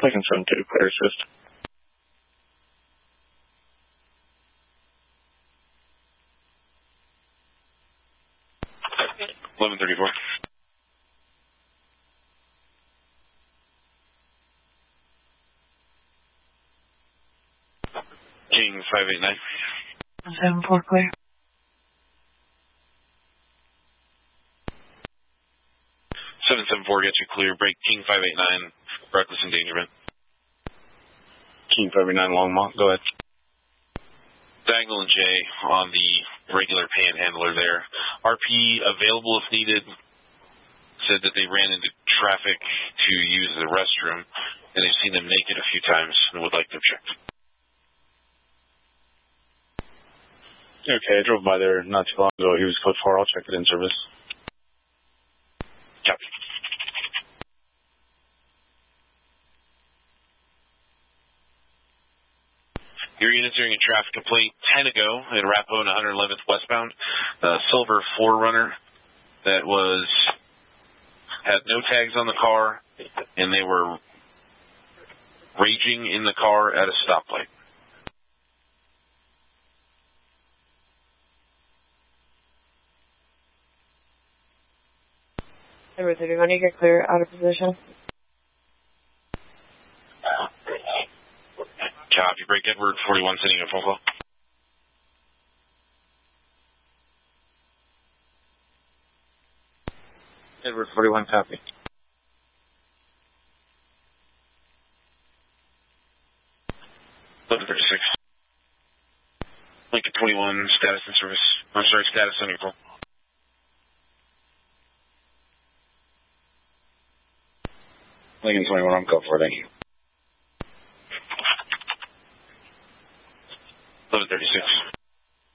Lincoln 72, clear assist. $1134. King 589. 74 clear. 774 gets you clear. Break King 589. Reckless endangerment. King 589, Longmont, go ahead. Diagonal and J on the regular panhandler there. RP available if needed. Said that they ran into traffic to use the restroom, and they've seen them naked a few times and would like them checked. Okay, I drove by there not too long ago. He was code 4. I'll check it in service. Copy. Your unit's hearing a traffic complaint 10 ago at Arapahoe and 111th westbound. Silver 4Runner that had no tags on the car, and they were raging in the car at a stoplight. Number 31, you get clear out of position. Copy. Break Edward 41, sending a phone call. Edward 41, copy. Lincoln 36. Lincoln 21, status in service. I'm sorry, status on your call. Lincoln 21, I'm code 4, thank you. 1136.